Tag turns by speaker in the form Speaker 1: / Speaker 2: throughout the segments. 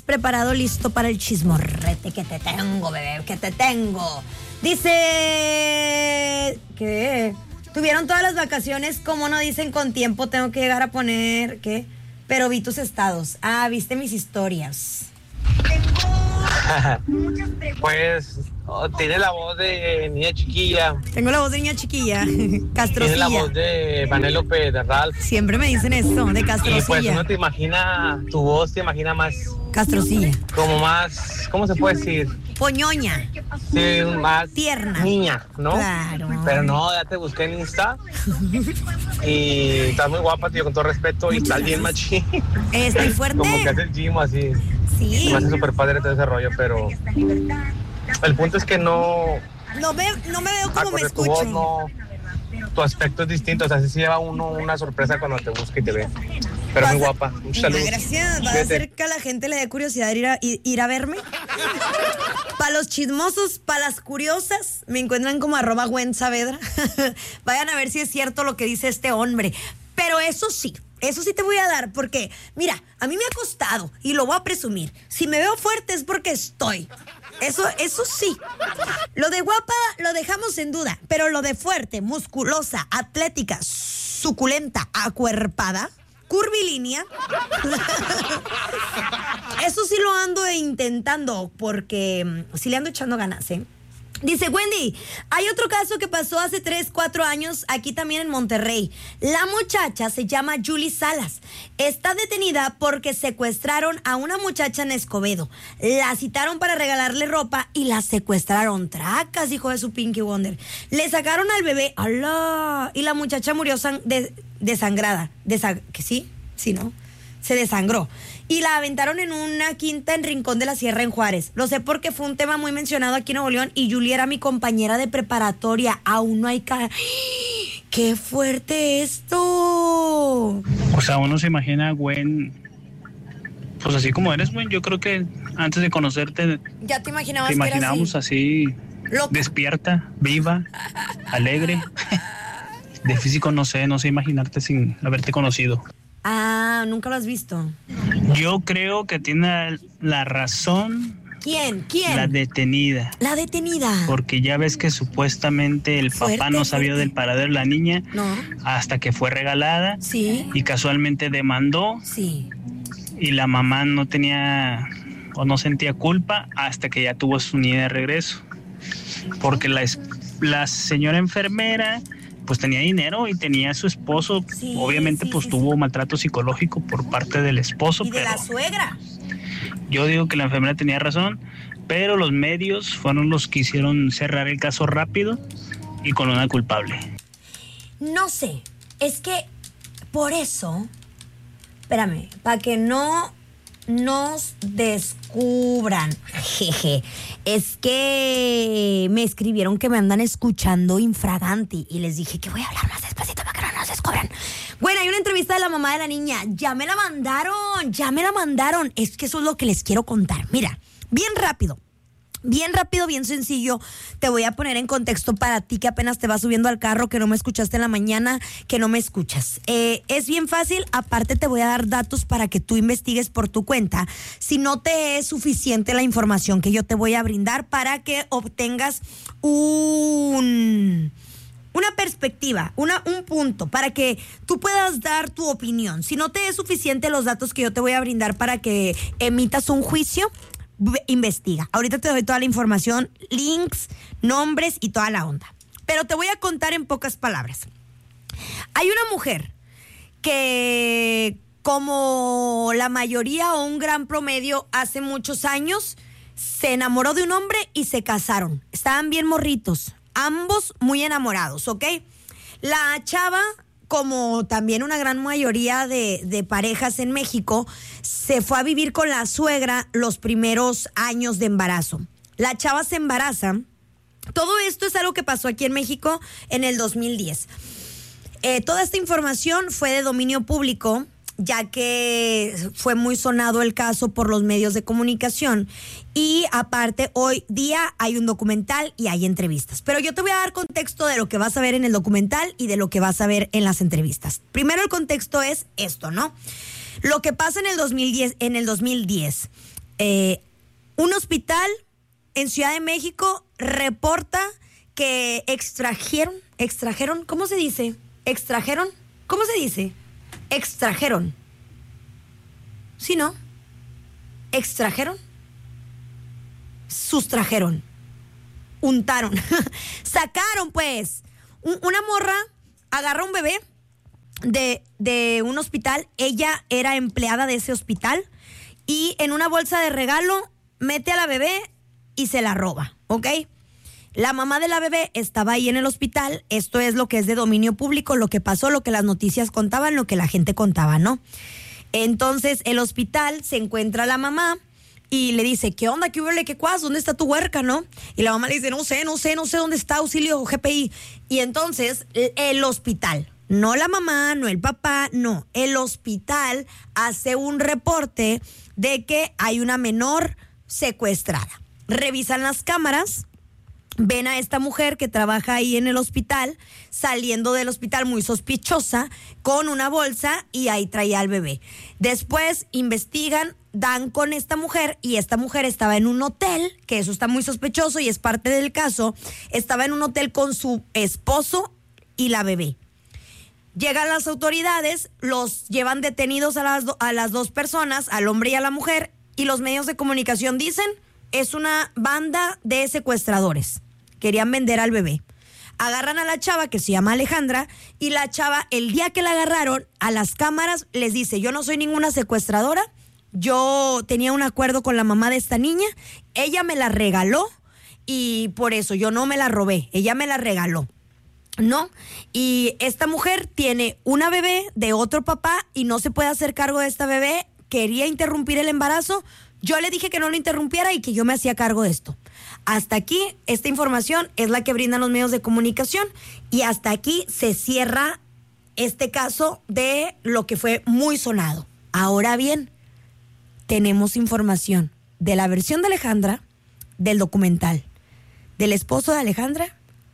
Speaker 1: preparado, listo para el chismorrete que te tengo, bebé, que te tengo. Dice que tuvieron todas las vacaciones, como no dicen con tiempo, tengo que llegar a poner, ¿qué? Pero vi tus estados. viste mis historias.
Speaker 2: Pues tiene la voz de niña chiquilla.
Speaker 1: Tengo la voz de niña chiquilla, castrocilla.
Speaker 2: Tiene la voz de Vanellope, de Ralph.
Speaker 1: Siempre me dicen eso, de castrocilla.
Speaker 2: Y pues uno te imagina, tu voz te imagina más...
Speaker 1: Castrocilla.
Speaker 2: Como más, ¿cómo se puede decir?
Speaker 1: Poñoña.
Speaker 2: Sí, más...
Speaker 1: Tierna.
Speaker 2: Niña, ¿no?
Speaker 1: Claro.
Speaker 2: Pero no, ya te busqué en Insta. Y estás muy guapa, tío, con todo respeto. Y estás bien machín.
Speaker 1: Estoy fuerte.
Speaker 2: Como que haces gym así.
Speaker 1: Sí.
Speaker 2: Me hace súper padre todo ese rollo, pero... El punto es que no...
Speaker 1: No me veo como me
Speaker 2: tu voz,
Speaker 1: escucho.
Speaker 2: no, tu aspecto es distinto, o sea, sí se lleva uno una sorpresa cuando te busca y te ve. Pero muy guapa. Un saludo.
Speaker 1: Gracias. ¿Va a hacer que a la gente le dé curiosidad ir a verme? Para los chismosos, para las curiosas, me encuentran como @Gwen Saavedra. Vayan a ver si es cierto lo que dice este hombre. Pero eso sí te voy a dar, porque, mira, a mí me ha costado y lo voy a presumir. Si me veo fuerte es porque estoy. Eso sí. Lo de guapa lo dejamos en duda, pero lo de fuerte, musculosa, atlética, suculenta, acuerpada, curvilínea, eso sí lo ando intentando, porque sí le ando echando ganas, ¿eh? Dice Wendy, hay otro caso que pasó hace 3-4 años aquí también en Monterrey. La muchacha se llama Julie Salas. Está detenida porque secuestraron a una muchacha en Escobedo. La citaron para regalarle ropa y la secuestraron. Tracas, hijo de su Pinky Wonder. Le sacaron al bebé, ¡alá! Y la muchacha murió desangrada. ¿Que sí? Sí, ¿no? Se desangró. Y la aventaron en una quinta en Rincón de la Sierra, en Juárez. Lo sé porque fue un tema muy mencionado aquí en Nuevo León y Julie era mi compañera de preparatoria. Aún no hay ¡Qué fuerte esto!
Speaker 3: O sea, uno se imagina a Gwen, pues así como eres, Gwen. Yo creo que antes de conocerte...
Speaker 1: ¿Ya te imaginabas
Speaker 3: te imaginábamos
Speaker 1: que era así?
Speaker 3: Loca. Despierta, viva, alegre. De físico no sé imaginarte sin haberte conocido.
Speaker 1: Nunca lo has visto.
Speaker 3: Yo creo que tiene la razón.
Speaker 1: ¿Quién?
Speaker 3: La detenida.
Speaker 1: La detenida.
Speaker 3: Porque ya ves que supuestamente el papá no sabía del paradero de la niña.
Speaker 1: No.
Speaker 3: Hasta que fue regalada.
Speaker 1: Sí.
Speaker 3: Y casualmente demandó.
Speaker 1: Sí.
Speaker 3: Y la mamá no tenía o no sentía culpa hasta que ya tuvo su niña de regreso. Porque la señora enfermera pues tenía dinero y tenía a su esposo, obviamente tuvo maltrato psicológico por parte del esposo.
Speaker 1: Y de la suegra.
Speaker 3: Yo digo que la enfermera tenía razón, pero los medios fueron los que hicieron cerrar el caso rápido y con una culpable.
Speaker 1: No sé, es que por eso, espérame, para que no nos descubran, jeje, es que me escribieron que me andan escuchando infraganti y les dije que voy a hablar más despacito para que no nos descubran. Bueno, hay una entrevista de la mamá de la niña, ya me la mandaron, es que eso es lo que les quiero contar. Mira, bien rápido, bien sencillo, te voy a poner en contexto para ti que apenas te vas subiendo al carro, que no me escuchaste en la mañana, que no me escuchas. Es bien fácil, aparte te voy a dar datos para que tú investigues por tu cuenta, si no te es suficiente la información que yo te voy a brindar para que obtengas una perspectiva, un punto, para que tú puedas dar tu opinión. Si no te es suficiente los datos que yo te voy a brindar para que emitas un juicio, investiga. Ahorita te doy toda la información, links, nombres y toda la onda. Pero te voy a contar en pocas palabras. Hay una mujer que, como la mayoría o un gran promedio, hace muchos años, se enamoró de un hombre y se casaron. Estaban bien morritos, ambos muy enamorados, ¿ok? La chava, como también una gran mayoría de parejas en México, se fue a vivir con la suegra los primeros años de embarazo. La chava se embaraza. Todo esto es algo que pasó aquí en México en el 2010. Toda esta información fue de dominio público, ya que fue muy sonado el caso por los medios de comunicación. Y aparte, hoy día hay un documental y hay entrevistas. Pero yo te voy a dar contexto de lo que vas a ver en el documental y de lo que vas a ver en las entrevistas. Primero, el contexto es esto, ¿no? Lo que pasa en el 2010. Un hospital en Ciudad de México reporta que extrajeron, ¿cómo se dice? ¿Cómo se dice? Extrajeron. ¿Sí, no? Extrajeron. Sustrajeron. Untaron. Sacaron, pues. Una morra agarra un bebé de un hospital. Ella era empleada de ese hospital. Y en una bolsa de regalo mete a la bebé y se la roba, ¿ok? La mamá de la bebé estaba ahí en el hospital. Esto es lo que es de dominio público, lo que pasó, lo que las noticias contaban, lo que la gente contaba, ¿no? Entonces el hospital se encuentra a la mamá y le dice, ¿qué onda? ¿Qué huele? ¿Qué cuas? ¿Dónde está tu huerca, no? Y la mamá le dice, no sé dónde está, auxilio GPI. Y entonces el hospital, no la mamá, no el papá, no, el hospital hace un reporte de que hay una menor secuestrada. Revisan las cámaras, ven a esta mujer que trabaja ahí en el hospital, saliendo del hospital muy sospechosa, con una bolsa, y ahí traía al bebé. Después investigan, dan con esta mujer, y esta mujer estaba en un hotel, que eso está muy sospechoso y es parte del caso. Estaba en un hotel con su esposo y la bebé. Llegan las autoridades, los llevan detenidos a las dos personas, al hombre y a la mujer, y los medios de comunicación dicen, es una banda de secuestradores. Querían vender al bebé. Agarran a la chava, que se llama Alejandra, y la chava, el día que la agarraron, a las cámaras les dice, yo no soy ninguna secuestradora, yo tenía un acuerdo con la mamá de esta niña, ella me la regaló, y por eso yo no me la robé, ella me la regaló, ¿no? Y esta mujer tiene una bebé de otro papá y no se puede hacer cargo de esta bebé, quería interrumpir el embarazo. Yo le dije que no lo interrumpiera y que yo me hacía cargo de esto. Hasta aquí, esta información es la que brindan los medios de comunicación, y hasta aquí se cierra este caso de lo que fue muy sonado. Ahora bien, tenemos información de la versión de Alejandra, del documental, del esposo de Alejandra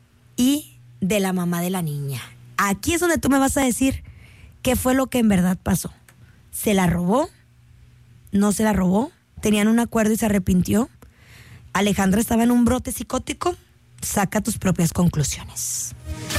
Speaker 1: y de la mamá de la niña. Aquí es donde tú me vas a decir qué fue lo que en verdad pasó. ¿Se la robó? ¿No se la robó? ¿Tenían un acuerdo y se arrepintió? ¿Alejandra estaba en un brote psicótico? Saca tus propias conclusiones.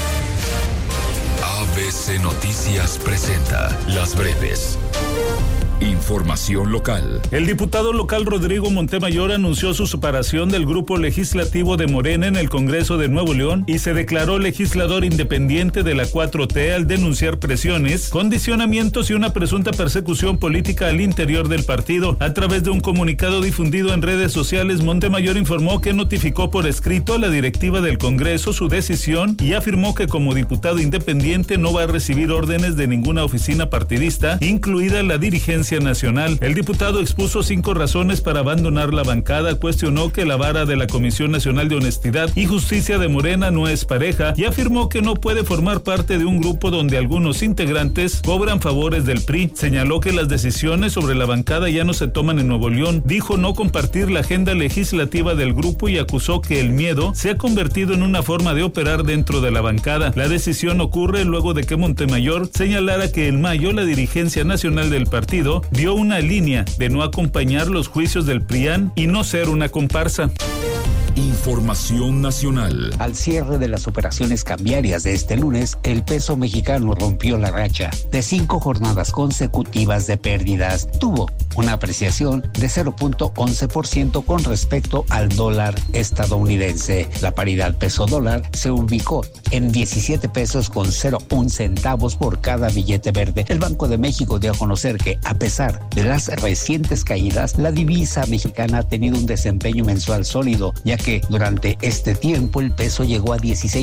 Speaker 4: ABC Noticias presenta Las Breves. Información local.
Speaker 5: El diputado local Rodrigo Montemayor anunció su separación del grupo legislativo de Morena en el Congreso de Nuevo León y se declaró legislador independiente de la 4T al denunciar presiones, condicionamientos y una presunta persecución política al interior del partido. A través de un comunicado difundido en redes sociales, Montemayor informó que notificó por escrito a la directiva del Congreso su decisión y afirmó que como diputado independiente no va a recibir órdenes de ninguna oficina partidista, incluida la dirigencia nacional. El diputado expuso 5 razones para abandonar la bancada, cuestionó que la vara de la Comisión Nacional de Honestidad y Justicia de Morena no es pareja y afirmó que no puede formar parte de un grupo donde algunos integrantes cobran favores del PRI. Señaló que las decisiones sobre la bancada ya no se toman en Nuevo León. Dijo no compartir la agenda legislativa del grupo y acusó que el miedo se ha convertido en una forma de operar dentro de la bancada. La decisión ocurre luego de que Montemayor señalara que en mayo la dirigencia nacional del partido dio una línea de no acompañar los juicios del PRIAN y no ser una comparsa.
Speaker 4: Información nacional.
Speaker 6: Al cierre de las operaciones cambiarias de este lunes, el peso mexicano rompió la racha de 5 jornadas consecutivas de pérdidas. Tuvo una apreciación de 0.11% con respecto al dólar estadounidense. La paridad peso-dólar se ubicó en 17 pesos con 0.1 centavos por cada billete verde. El Banco de México dio a conocer que, a pesar de las recientes caídas, la divisa mexicana ha tenido un desempeño mensual sólido, ya que durante este tiempo el peso llegó a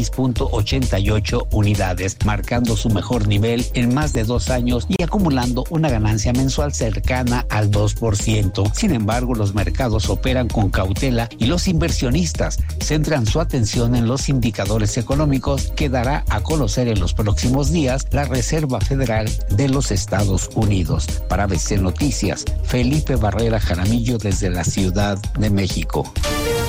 Speaker 6: 16.88 unidades, marcando su mejor nivel en más de 2 años y acumulando una ganancia mensual cercana al 2%. Sin embargo, los mercados operan con cautela y los inversionistas centran su atención en los indicadores económicos que dará a conocer en los próximos días la Reserva Federal de los Estados Unidos. Para ABC Noticias, Felipe Barrera Jaramillo desde la Ciudad de México.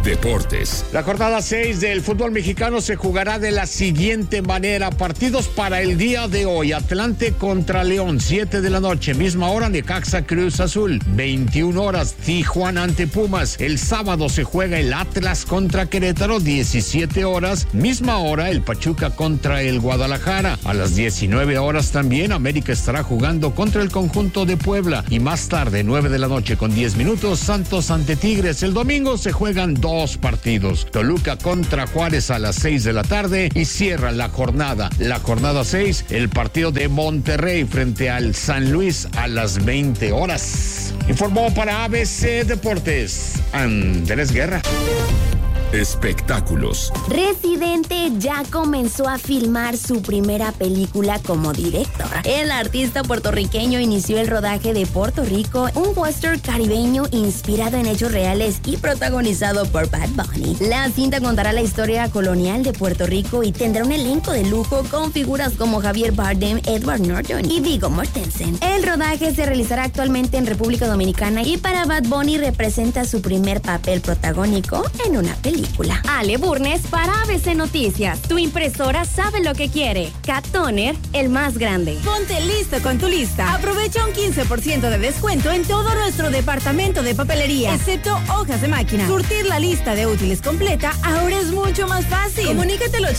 Speaker 4: Deportes.
Speaker 7: La jornada 6 del fútbol mexicano se jugará de la siguiente manera. Partidos para el día de hoy. Atlante contra León, 7 de la noche. Misma hora, Necaxa Cruz Azul. 21 horas, Tijuana ante Pumas. El sábado se juega el Atlas contra Querétaro, 17 horas. Misma hora, el Pachuca contra el Guadalajara. A las 19 horas también, América estará jugando contra el conjunto de Puebla. Y más tarde, 9 de la noche con 10 minutos, Santos ante Tigres. El domingo se juegan dos partidos. Toluca contra Juárez a las 6 de la tarde y cierra la jornada 6, el partido de Monterrey frente al San Luis a las 20 horas. Informó para ABC Deportes, Andrés Guerra.
Speaker 4: Espectáculos.
Speaker 8: Residente ya comenzó a filmar su primera película como director. El artista puertorriqueño inició el rodaje de Puerto Rico, un western caribeño inspirado en hechos reales y protagonizado por Bad Bunny. La cinta contará la historia colonial de Puerto Rico y tendrá un elenco de lujo con figuras como Javier Bardem, Edward Norton y Viggo Mortensen. El rodaje se realizará actualmente en República Dominicana y para Bad Bunny representa su primer papel protagónico en una película.
Speaker 9: Ale Burnes para ABC Noticias. Tu impresora sabe lo que quiere. Cat Toner, el más grande.
Speaker 10: Ponte listo con tu lista. Aprovecha un 15% de descuento en todo nuestro departamento de papelería, excepto hojas de máquina. Surtir la lista de útiles completa ahora es mucho más fácil. Comunícate al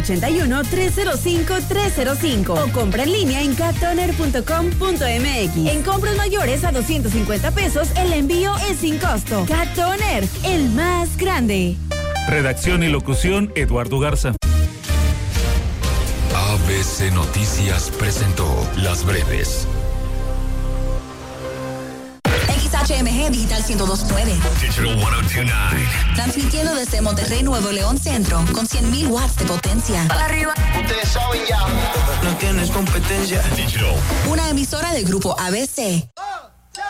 Speaker 10: 8181-305-305 o compra en línea en cattoner.com.mx. En compras mayores a 250 pesos, el envío es sin costo. Cat Toner, el más grande.
Speaker 5: Redacción y locución, Eduardo Garza.
Speaker 4: ABC Noticias presentó Las Breves.
Speaker 11: XHMG Digital 102.9.
Speaker 4: Digital 102.9.
Speaker 11: Transmitiendo desde Monterrey, Nuevo León Centro, con 100.000 watts de potencia.
Speaker 12: Para arriba. Ustedes saben ya. No tienes competencia.
Speaker 4: Digital.
Speaker 11: Una emisora del grupo ABC.